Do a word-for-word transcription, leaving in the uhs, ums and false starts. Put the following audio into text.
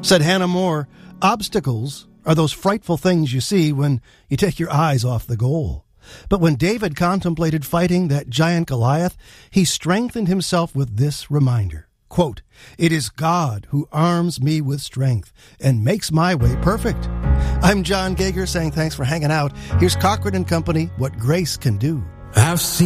Said Hannah More, obstacles are those frightful things you see when you take your eyes off the goal. But when David contemplated fighting that giant Goliath, he strengthened himself with this reminder. Quote, "It is God who arms me with strength and makes my way perfect." I'm John Gager saying thanks for hanging out. Here's Cochran and Company, What Grace Can Do. I've seen